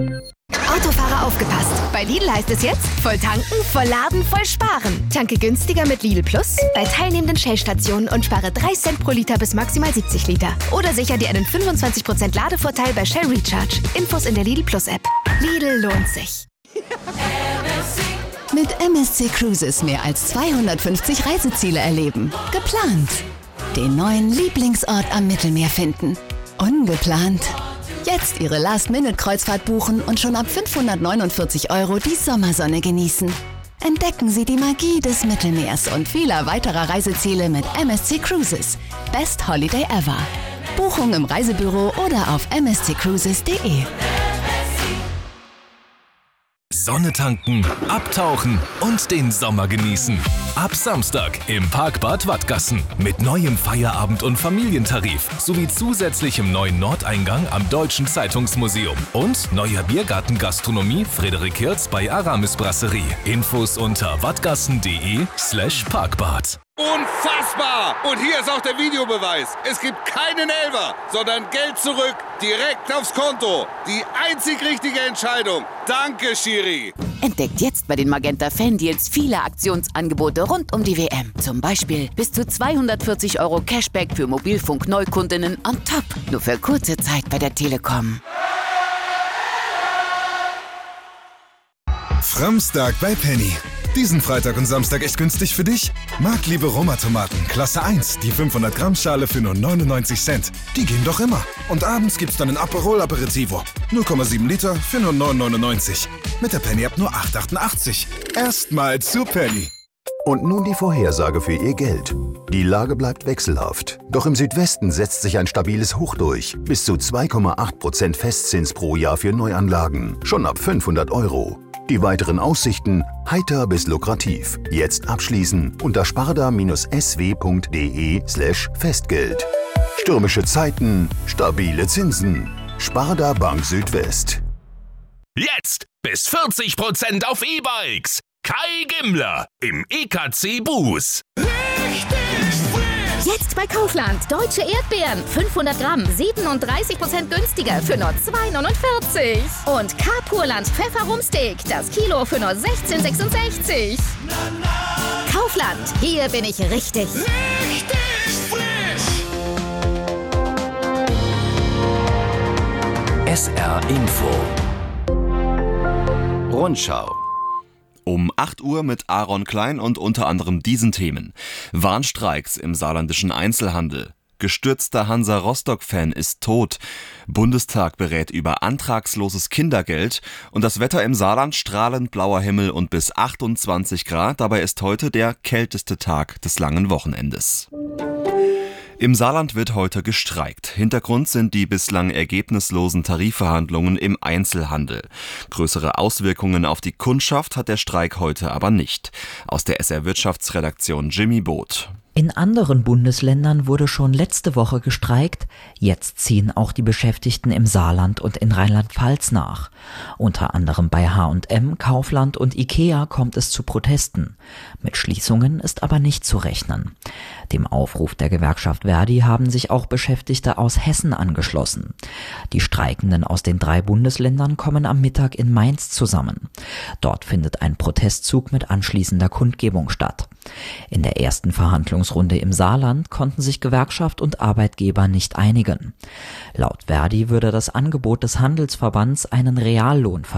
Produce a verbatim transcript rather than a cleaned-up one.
Autofahrer aufgepasst! Bei Lidl heißt es jetzt, voll tanken, voll laden, voll sparen. Tanke günstiger mit Lidl Plus bei teilnehmenden Shell-Stationen und spare drei Cent pro Liter bis maximal siebzig Liter. Oder sicher dir einen fünfundzwanzig Prozent Ladevorteil bei Shell Recharge. Infos in der Lidl Plus App. Lidl lohnt sich. Mit M S C Cruises mehr als zweihundertfünfzig Reiseziele erleben. Geplant. Den neuen Lieblingsort am Mittelmeer finden. Ungeplant. Jetzt Ihre Last-Minute-Kreuzfahrt buchen und schon ab fünfhundertneunundvierzig Euro die Sommersonne genießen. Entdecken Sie die Magie des Mittelmeers und vieler weiterer Reiseziele mit M S C Cruises. Best Holiday ever. Buchung im Reisebüro oder auf m s c cruises punkt d e. Sonne tanken, abtauchen und den Sommer genießen. Ab Samstag im Parkbad Wattgassen mit neuem Feierabend- und Familientarif sowie zusätzlichem neuen Nordeingang am Deutschen Zeitungsmuseum und neuer Biergarten-Gastronomie Frederik Hirz bei Aramis Brasserie. Infos unter wattgassen.de slash Parkbad. Unfassbar! Und hier ist auch der Videobeweis. Es gibt keinen Elfer, sondern Geld zurück, direkt aufs Konto. Die einzig richtige Entscheidung. Danke, Schiri. Entdeckt jetzt bei den Magenta Fan-Deals viele Aktionsangebote rund um die W M. Zum Beispiel bis zu zweihundertvierzig Euro Cashback für Mobilfunk-Neukundinnen on top. Nur für kurze Zeit bei der Telekom. Framstag bei Penny. Diesen Freitag und Samstag echt günstig für dich? Marktliebe Roma-Tomaten, Klasse eins, die fünfhundert Gramm Schale für nur neunundneunzig Cent. Die gehen doch immer. Und abends gibt's dann ein Aperol Aperitivo. null Komma sieben Liter für nur neun neunundneunzig. Mit der Penny-App nur acht achtundachtzig. Erstmal zu Penny. Und nun die Vorhersage für Ihr Geld. Die Lage bleibt wechselhaft. Doch im Südwesten setzt sich ein stabiles Hoch durch. Bis zu zwei Komma acht Prozent Festzins pro Jahr für Neuanlagen. Schon ab fünfhundert Euro. Die weiteren Aussichten heiter bis lukrativ. Jetzt abschließen unter sparda-sw.de slash Festgeld. Stürmische Zeiten, stabile Zinsen. Sparda Bank Südwest. Jetzt bis vierzig Prozent auf E-Bikes. Kai Gimmler im E K C Bus. Jetzt bei Kaufland. Deutsche Erdbeeren. fünfhundert Gramm. siebenunddreißig Prozent günstiger für nur zwei neunundvierzig. Und Carpurland Pfefferumsteak. Das Kilo für nur sechzehn sechsundsechzig. Kaufland. Hier bin ich richtig. Richtig frisch. S R Info. Rundschau. Um acht Uhr mit Aaron Klein und unter anderem diesen Themen. Warnstreiks im saarländischen Einzelhandel. Gestürzter Hansa Rostock-Fan ist tot. Bundestag berät über antragsloses Kindergeld. Und das Wetter im Saarland: strahlend blauer Himmel und bis achtundzwanzig Grad. Dabei ist heute der kälteste Tag des langen Wochenendes. Im Saarland wird heute gestreikt. Hintergrund sind die bislang ergebnislosen Tarifverhandlungen im Einzelhandel. Größere Auswirkungen auf die Kundschaft hat der Streik heute aber nicht. Aus der S R-Wirtschaftsredaktion Jimmy Boot. In anderen Bundesländern wurde schon letzte Woche gestreikt. Jetzt ziehen auch die Beschäftigten im Saarland und in Rheinland-Pfalz nach. Unter anderem bei H und M, Kaufland und Ikea kommt es zu Protesten. Mit Schließungen ist aber nicht zu rechnen. Dem Aufruf der Gewerkschaft Verdi haben sich auch Beschäftigte aus Hessen angeschlossen. Die Streikenden aus den drei Bundesländern kommen am Mittag in Mainz zusammen. Dort findet ein Protestzug mit anschließender Kundgebung statt. In der ersten Verhandlungsrunde im Saarland konnten sich Gewerkschaft und Arbeitgeber nicht einigen. Laut Verdi würde das Angebot des Handelsverbands einen Reallohn